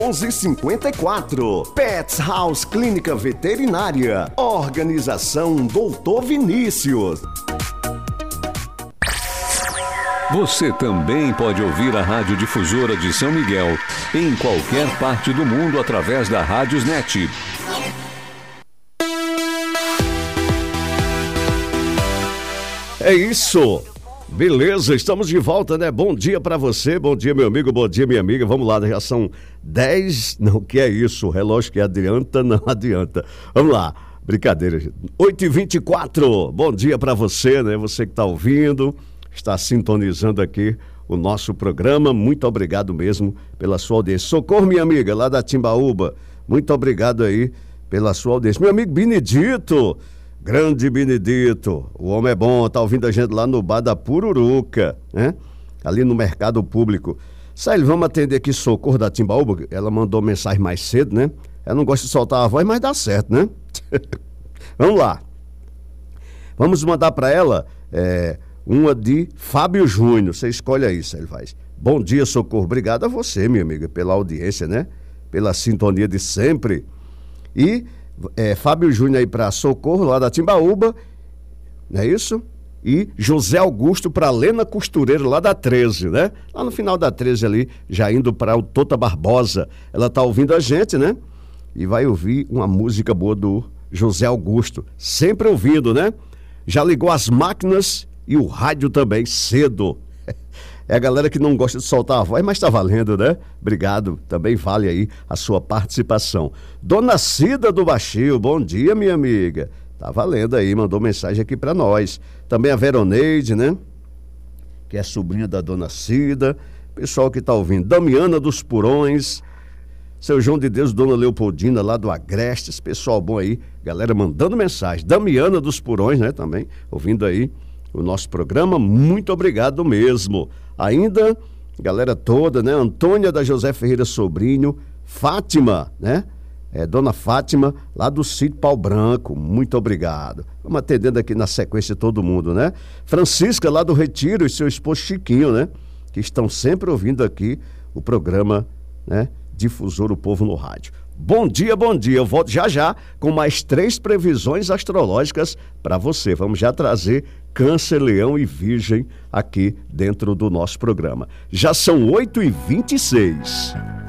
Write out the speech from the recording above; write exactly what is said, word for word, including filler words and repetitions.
onze cinquenta e quatro. Pets House Clínica Veterinária. Organização doutor Vinícius. Você também pode ouvir a Rádio Difusora de São Miguel em qualquer parte do mundo através da Rádiosnet. É isso. Beleza, estamos de volta, né? Bom dia pra você, bom dia meu amigo, bom dia minha amiga. Vamos lá, já são dez, não, o que é isso? O relógio que adianta, não adianta. Vamos lá, brincadeira, gente. oito e vinte e quatro, bom dia pra você, né? Você que tá ouvindo, está sintonizando aqui o nosso programa. Muito obrigado mesmo pela sua audiência. Socorro, minha amiga, lá da Timbaúba, muito obrigado aí pela sua audiência. Meu amigo Benedito, grande Benedito, o homem é bom, tá ouvindo a gente lá no bar da Pururuca, né? Ali no Mercado Público. Saíl, vamos atender aqui Socorro da Timbaúba, ela mandou mensagem mais cedo, né? Ela não gosta de soltar a voz, mas dá certo, né? Vamos lá. Vamos mandar para ela é, uma de Fábio Júnior, você escolhe aí, Saíl Vaz. Bom dia, Socorro, obrigado a você, minha amiga, pela audiência, né? Pela sintonia de sempre. E É, Fábio Júnior aí para Socorro, lá da Timbaúba, não é isso? E José Augusto para Lena Costureira, lá da treze, né? Lá no final da treze ali, já indo para o Tota Barbosa. Ela tá ouvindo a gente, né? E vai ouvir uma música boa do José Augusto, sempre ouvindo, né? Já ligou as máquinas e o rádio também, cedo. É a galera que não gosta de soltar a voz, mas tá valendo, né? Obrigado, também vale aí a sua participação. Dona Cida do Baixio, bom dia, minha amiga. Tá valendo aí, mandou mensagem aqui pra nós. Também a Veroneide, né? Que é sobrinha da Dona Cida. Pessoal que tá ouvindo. Damiana dos Purões, seu João de Deus, Dona Leopoldina lá do Agrestes. Pessoal bom aí, galera mandando mensagem. Damiana dos Purões, né? Também ouvindo aí o nosso programa, muito obrigado mesmo. Ainda, galera toda, né? Antônia da José Ferreira Sobrinho, Fátima, né? É, Dona Fátima, lá do Sítio Pau Branco, muito obrigado. Vamos atendendo aqui na sequência todo mundo, né? Francisca, lá do Retiro, e seu esposo Chiquinho, né? Que estão sempre ouvindo aqui o programa, né? Difusor, o Povo no Rádio. Bom dia, bom dia. Eu volto já já com mais três previsões astrológicas para você. Vamos já trazer Câncer, Leão e Virgem aqui dentro do nosso programa. Já são oito e vinte e seis.